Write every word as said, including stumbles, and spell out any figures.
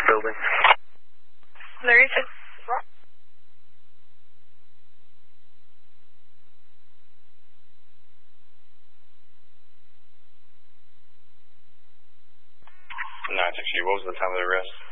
building. Larry six. nine six, what was the time of the arrest?